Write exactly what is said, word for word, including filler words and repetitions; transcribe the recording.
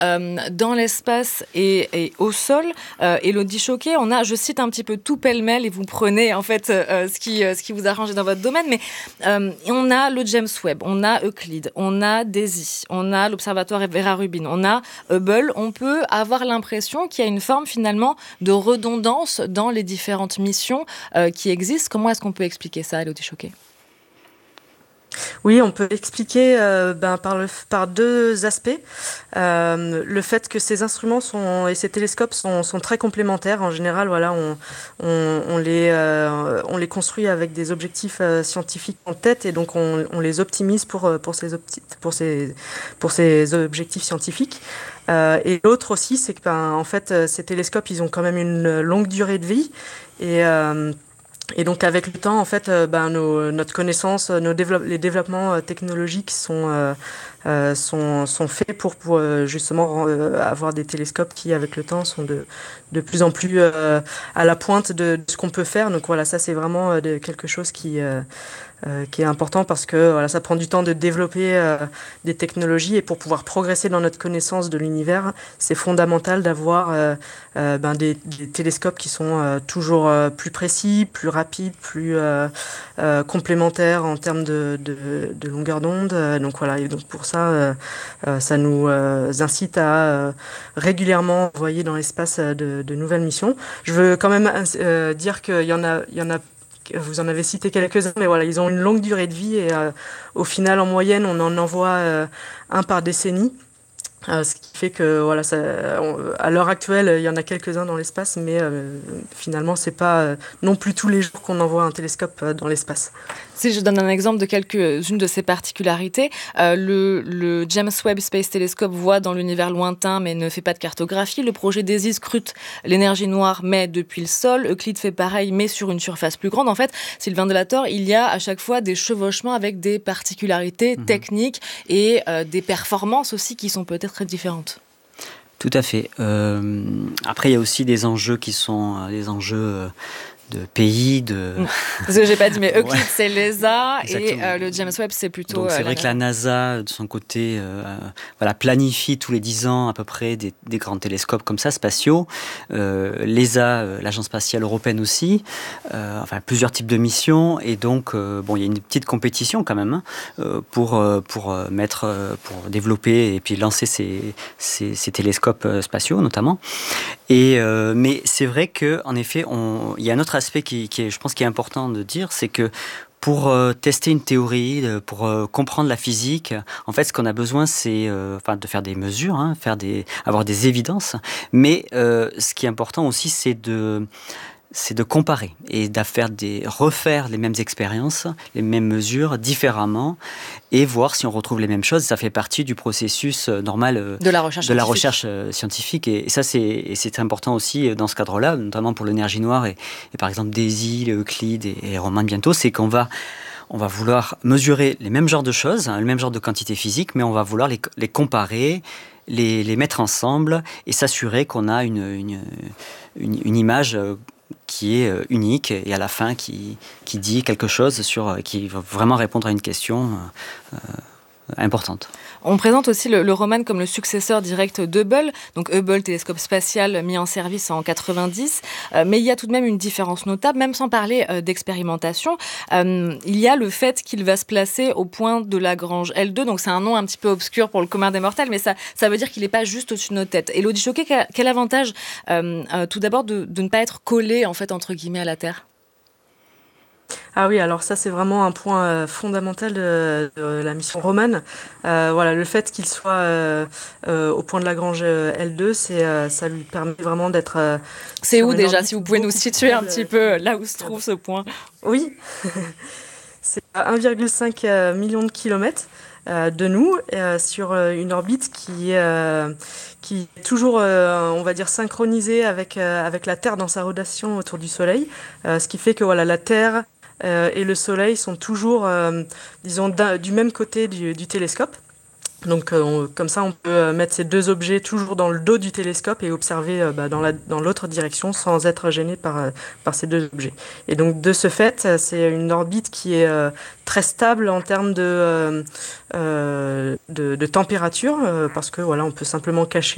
euh, dans l'espace et, et au sol. Euh, Élodie Choquet, on a, je cite un petit peu tout pêle-mêle et vous prenez en fait euh, ce, qui, euh, ce qui vous arrange dans votre domaine, mais euh, on a le James Webb, on a Euclide, on a DESI, on a l'Observatoire Vera Rubin, on a Hubble. On peut avoir l'impression qu'il y a une forme finalement de redondance dans les différentes missions euh, qui existent. Comment est-ce qu'on peut expliquer ça, Élodie Choquet ? Oui, on peut expliquer euh, ben, par, le, par deux aspects. Euh, le fait que ces instruments sont, et ces télescopes sont, sont très complémentaires. En général, voilà, on, on, on, les, euh, on les construit avec des objectifs euh, scientifiques en tête et donc on, on les optimise pour, pour, ces, opti- pour, ces, pour ces objectifs scientifiques. Euh, et l'autre aussi, c'est que ben, en fait, ces télescopes, ils ont quand même une longue durée de vie et euh, Et donc avec le temps, en fait, euh, ben, nos, notre connaissance, nos développe, les développements euh, technologiques sont, euh, euh, sont, sont faits pour, pour euh, justement euh, avoir des télescopes qui, avec le temps, sont de, de plus en plus euh, à la pointe de, de ce qu'on peut faire. Donc voilà, ça c'est vraiment euh, de, quelque chose qui... Euh, Euh, qui est important parce que voilà, ça prend du temps de développer euh, des technologies et pour pouvoir progresser dans notre connaissance de l'univers, c'est fondamental d'avoir euh, euh, ben des, des télescopes qui sont euh, toujours euh, plus précis, plus rapides, plus euh, euh, complémentaires en termes de, de, de longueur d'onde. Euh, donc voilà, et donc pour ça, euh, euh, ça nous euh, incite à euh, régulièrement envoyer dans l'espace de, de nouvelles missions. Je veux quand même euh, dire qu'il y en a, il y en a vous en avez cité quelques-uns, mais voilà, ils ont une longue durée de vie et euh, au final, en moyenne, on en envoie euh, un par décennie. Euh, ce qui fait que voilà, ça, on, à l'heure actuelle, il y en a quelques-uns dans l'espace, mais euh, finalement, c'est pas euh, non plus tous les jours qu'on envoie un télescope euh, dans l'espace. Si je donne un exemple de quelques-unes de ces particularités, euh, le, le James Webb Space Telescope voit dans l'univers lointain mais ne fait pas de cartographie. Le projet DESI scrute l'énergie noire mais depuis le sol. Euclide fait pareil mais sur une surface plus grande. En fait, Sylvain Delator, il y a à chaque fois des chevauchements avec des particularités mmh. techniques et euh, des performances aussi qui sont peut-être très différentes. Tout à fait. Euh, après, il y a aussi des enjeux qui sont euh, des enjeux... Euh, de pays, de... Parce que j'ai pas dit, mais Euclid, ouais. c'est l'E S A Exactement. et euh, le James Webb, c'est plutôt... Donc c'est euh, vrai la... que la NASA, de son côté, euh, voilà, planifie tous les dix ans à peu près des, des grands télescopes comme ça, spatiaux. Euh, L'E S A, euh, l'Agence spatiale européenne aussi, euh, enfin plusieurs types de missions. Et donc, euh, bon, il y a une petite compétition quand même hein, euh, pour, euh, pour, mettre, euh, pour développer et puis lancer ces, ces, ces télescopes spatiaux notamment. Et, euh, mais c'est vrai qu'en effet, on, il y a un autre aspect qui, qui est, je pense, qui est important de dire, c'est que pour euh, tester une théorie, pour euh, comprendre la physique, en fait, ce qu'on a besoin, c'est euh, enfin, de faire des mesures, hein, faire des, avoir des évidences. Mais euh, ce qui est important aussi, c'est de c'est de comparer et de faire des, refaire les mêmes expériences, les mêmes mesures différemment et voir si on retrouve les mêmes choses. Ça fait partie du processus normal de la recherche de la scientifique. recherche scientifique. Et ça, c'est, et c'est important aussi dans ce cadre-là, notamment pour l'énergie noire et, et par exemple DESI, Euclide et, et Roman bientôt, c'est qu'on va on va vouloir mesurer les mêmes genres de choses, hein, le même genre de quantité physique, mais on va vouloir les, les comparer, les, les mettre ensemble et s'assurer qu'on a une, une, une, une image qui est unique et à la fin qui, qui dit quelque chose sur, qui va vraiment répondre à une question euh, importante. On présente aussi le, le Roman comme le successeur direct d'Hubble, donc Hubble, télescope spatial mis en service en quatre-vingt-dix, euh, mais il y a tout de même une différence notable, même sans parler euh, d'expérimentation. Euh, il y a le fait qu'il va se placer au point de Lagrange L deux, donc c'est un nom un petit peu obscur pour le commun des mortels, mais ça, ça veut dire qu'il n'est pas juste au-dessus de nos têtes. Élodie Choquet, quel, quel avantage euh, euh, tout d'abord de, de ne pas être collé en fait, entre guillemets à la Terre ? Ah oui, alors ça c'est vraiment un point euh, fondamental de, de la mission Roman. Euh, voilà, le fait qu'il soit euh, euh, au point de Lagrange L deux, c'est euh, ça lui permet vraiment d'être. Euh, c'est où déjà, si vous pouvez nous situer un petit peu là où se trouve ce point ? Oui, c'est à un virgule cinq million de kilomètres euh, de nous, euh, sur une orbite qui euh, qui est toujours, euh, on va dire, synchronisée avec euh, avec la Terre dans sa rotation autour du Soleil, euh, ce qui fait que voilà la Terre Euh, et le Soleil sont toujours, euh, disons, du même côté du, du télescope. Donc, euh, on, comme ça, on peut mettre ces deux objets toujours dans le dos du télescope et observer euh, bah, dans, la, dans l'autre direction sans être gêné par, euh, par ces deux objets. Et donc, de ce fait, c'est une orbite qui est euh, très stable en termes de, euh, euh, de, de température, euh, parce que voilà, on peut simplement cacher